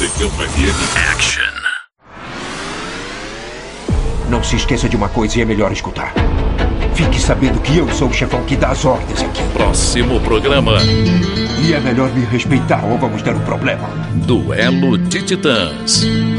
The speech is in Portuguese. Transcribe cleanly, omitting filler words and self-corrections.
Secamba FM Action. Não se esqueça de uma coisa e é melhor escutar. Fique sabendo que eu sou o chefão que dá as ordens aqui. Próximo programa. E é melhor me respeitar ou vamos ter um problema. Duelo de Titãs.